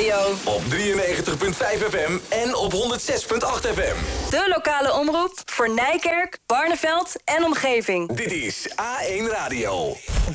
Radio. Op 93.5 FM en op 106.8 FM. De lokale omroep voor Nijkerk, Barneveld en omgeving. Dit is A1 Radio.